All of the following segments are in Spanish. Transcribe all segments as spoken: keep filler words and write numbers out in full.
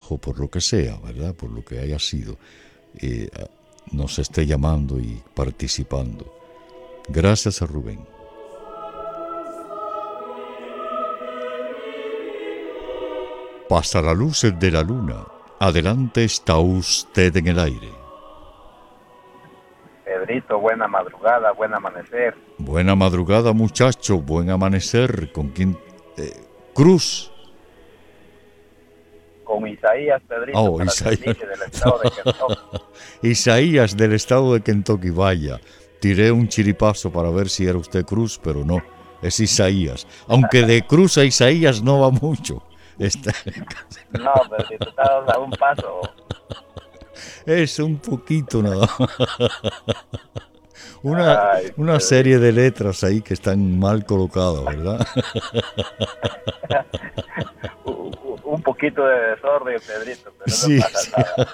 trabajo, por lo que sea, ¿verdad? Por lo que haya sido, eh, nos esté llamando y participando. Gracias a Rubén. Pasa la luz de la luna. Adelante está usted en el aire. Pedrito, buena madrugada, buen amanecer. Buena madrugada, muchacho, buen amanecer. ¿Con quién? Eh, Cruz. Con Isaías, Pedrito, Oh, para Isaías. del estado de Kentucky. Isaías del estado de Kentucky, vaya. Tiré un chiripazo para ver si era usted Cruz, pero no, es Isaías. Aunque de Cruz a Isaías no va mucho. Está... No, Pedrito, estás a un paso. Es un poquito nada más. Una, Ay, una serie de letras ahí que están mal colocadas, ¿verdad? Un poquito de desorden, Pedrito, pero sí, no pasa sí.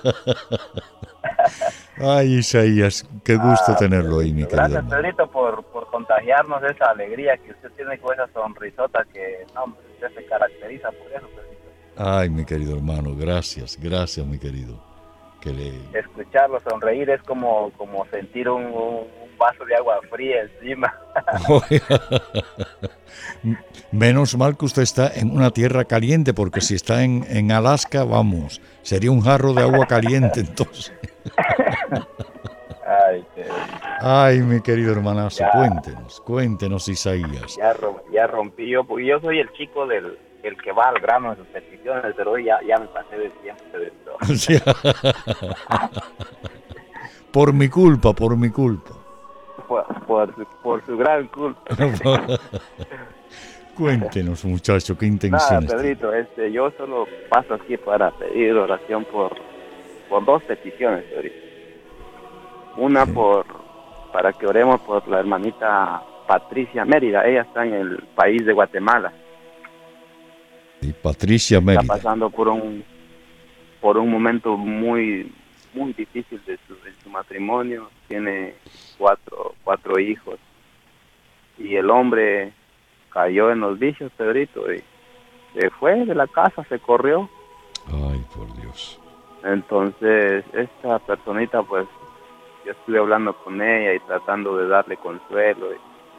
nada. Ay, Isaías, qué gusto Ah, tenerlo ahí, mi querido gracias, hermano. Pedrito, por, por contagiarnos esa alegría que usted tiene con esa sonrisota que, no, hombre, usted se caracteriza por eso, Pedrito. Ay, mi querido hermano, gracias, gracias, mi querido. Que le... Escucharlo sonreír es como, como sentir un, un vaso de agua fría encima. Menos mal que usted está en una tierra caliente, porque si está en, en Alaska, vamos, sería un jarro de agua caliente entonces. Ay, qué... Ay, mi querido hermanazo, ya, cuéntenos, cuéntenos, Isaías. Ya, ya rompí yo, porque yo soy el chico del el que va al grano de sus peticiones, pero hoy ya, ya me pasé de tiempo. De sí. Por mi culpa, por mi culpa. Por, por, su, por su gran culpa. Cuéntenos, muchacho, qué intenciones. Nada, Pedrito, este, yo solo paso aquí para pedir oración por, por dos peticiones, Pedrito. Una sí. por para que oremos por la hermanita Patricia Mérida. Ella está en el país de Guatemala. Y Patricia Mérida. Está pasando por un por un momento muy muy difícil de su, de su matrimonio. Tiene cuatro cuatro hijos y el hombre cayó en los vicios, Pedrito, y se fue de la casa, se corrió. Ay, por Dios. Entonces esta personita, pues yo estuve hablando con ella y tratando de darle consuelo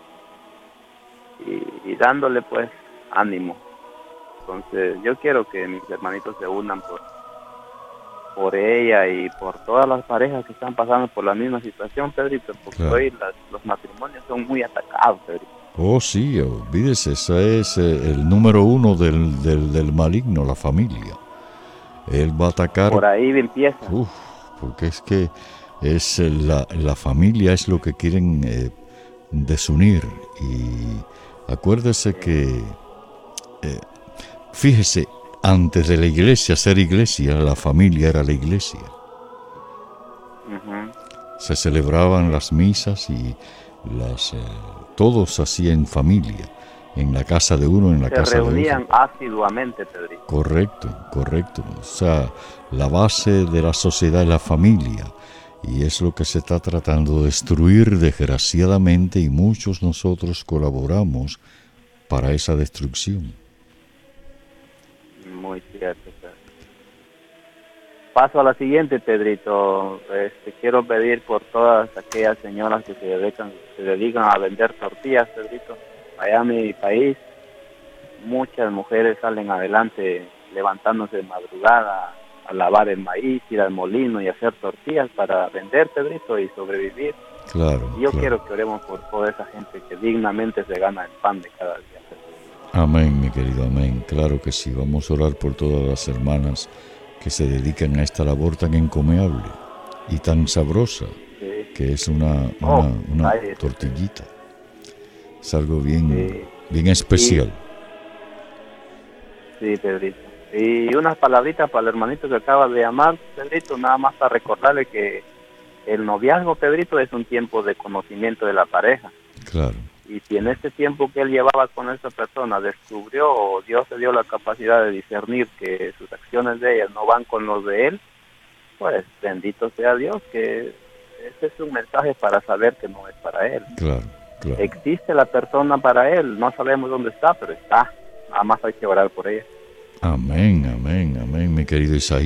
y, y, y dándole pues ánimo. Entonces yo quiero que mis hermanitos se unan por, por ella y por todas las parejas que están pasando por la misma situación, Pedrito, porque claro. hoy las, los matrimonios son muy atacados, Pedrito. Oh, sí, olvídese, ese es el número uno del, del, del maligno, la familia. Él va a atacar... Por ahí empieza. Uf, porque es que es la, la familia es lo que quieren eh, desunir. Y acuérdese sí. que... Eh, Fíjese, antes de la iglesia ser iglesia, la familia era la iglesia. Uh-huh. Se celebraban las misas y las eh, todos hacían familia, en la casa de uno, en la se casa de otro. Se reunían asiduamente, Pedrito. Correcto, correcto. O sea, la base de la sociedad es la familia. Y es lo que se está tratando de destruir desgraciadamente, y muchos nosotros colaboramos para esa destrucción. Muy cierto. Paso a la siguiente, Pedrito. Este, quiero pedir por todas aquellas señoras que se dedican, se dedican a vender tortillas, Pedrito. Allá en mi país, muchas mujeres salen adelante levantándose de madrugada a lavar el maíz, ir al molino y hacer tortillas para vender, Pedrito, y sobrevivir. Claro. Y yo claro. quiero que oremos por toda esa gente que dignamente se gana el pan de cada día. Amén, mi querido, amén. Claro que sí, vamos a orar por todas las hermanas que se dedican a esta labor tan encomiable y tan sabrosa, sí. que es una, una, oh, una ay, tortillita. Es algo bien, sí. bien especial. Sí, sí, Pedrito. Y unas palabritas para el hermanito que acaba de llamar, Pedrito, nada más para recordarle que el noviazgo, Pedrito, es un tiempo de conocimiento de la pareja. Claro. Y si en este tiempo que él llevaba con esa persona descubrió, o Dios le dio la capacidad de discernir que sus acciones de ella no van con los de él, pues bendito sea Dios, que ese es un mensaje para saber que no es para él. Claro, claro. Existe la persona para él, no sabemos dónde está, pero está. Nada más hay que orar por ella. Amén, amén, amén, mi querido Isaías.